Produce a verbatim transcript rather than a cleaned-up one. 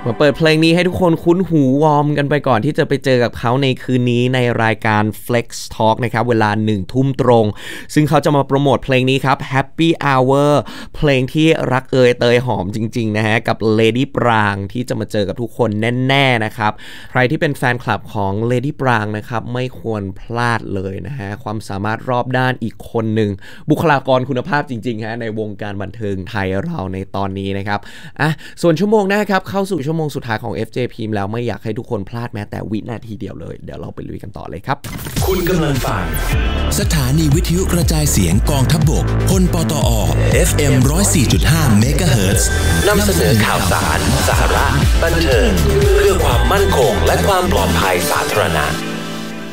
มาเปิดเพลงนี้ให้ทุกคนคุ้นหูวอร์มกันไปก่อนที่จะไปเจอกับเขาในคืนนี้ในรายการ Flex Talk นะครับเวลาหนึ่งทุ่มตรงซึ่งเขาจะมาโปรโมทเพลงนี้ครับ Happy Hour เพลงที่รักเอยเตยหอมจริงๆนะฮะกับ Lady ปรางที่จะมาเจอกับทุกคนแน่ๆนะครับใครที่เป็นแฟนคลับของ Lady ปรางนะครับไม่ควรพลาดเลยนะฮะความสามารถรอบด้านอีกคนหนึ่งบุคลากรคุณภาพจริงๆฮะในวงการบันเทิงไทยเราในตอนนี้นะครับอ่ะส่วนชั่วโมงหน้าครับเข้าสู่ชั่วโมงสุดท้ายของ เอฟ เจ พี แล้วไม่อยากให้ทุกคนพลาดแม้แต่วินาทีเดียวเลยเดี๋ยวเราไปลุยกันต่อเลยครับคุณกำลังฟังสถานีวิทยุกระจายเสียงกองทัพบกพลปตอ เอฟ เอ็ม หนึ่งศูนย์สี่จุดห้า เมกะเฮิรตซ์ นำเสนอข่าวสารสาระบันเทิงเพื่อความมั่นคงและความปลอดภัยสาธารณะ